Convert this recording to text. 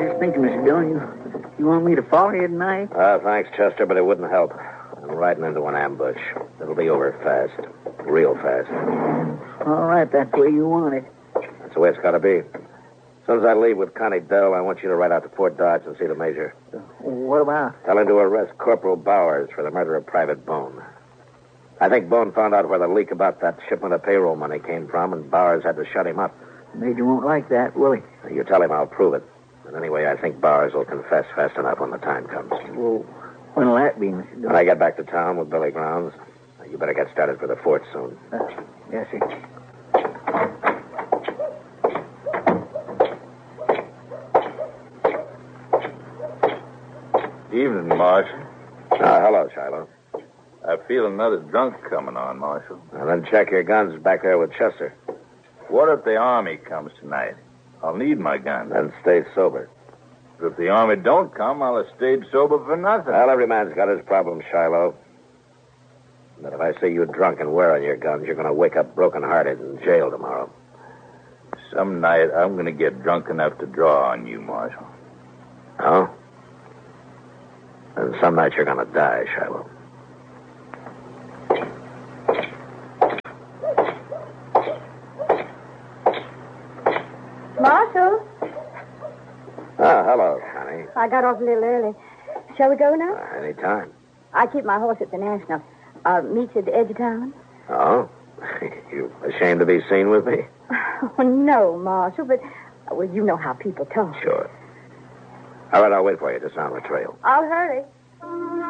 was just thinking, Mr. Dillon, you want me to follow you tonight? Thanks, Chester, but it wouldn't help. I'm riding into an ambush. It'll be over fast. Real fast. All right, that's the way you want it. That's the way it's got to be. As soon as I leave with Connie Dell, I want you to ride out to Fort Dodge and see the major. What about? Tell him to arrest Corporal Bowers for the murder of Private Bone. I think Bone found out where the leak about that shipment of payroll money came from, and Bowers had to shut him up. Major won't like that, will he? You tell him I'll prove it. And anyway, I think Bowers will confess fast enough when the time comes. Well, when'll that be, Mr. Dillon? When I get back to town with Billy Grounds, you better get started for the fort soon. Yes, sir. Evening, Marshal. Hello, Shiloh. I feel another drunk coming on, Marshal. Well, then check your guns back there with Chester. What if the Army comes tonight? I'll need my gun. Then stay sober. If the Army don't come, I'll have stayed sober for nothing. Well, every man's got his problems, Shiloh. But if I see you drunk and wearing your guns, you're going to wake up broken-hearted in jail tomorrow. Some night, I'm going to get drunk enough to draw on you, Marshal. Oh? And some night you're going to die, Shiloh. Marshal? Hello, Connie. I got off a little early. Shall we go now? Any time. I keep my horse at the National. Meet you at the edge of town? Oh? You ashamed to be seen with me? Oh, no, Marshal, but, well, you know how people talk. Sure. All right, I'll wait for you just on the trail. I'll hurry.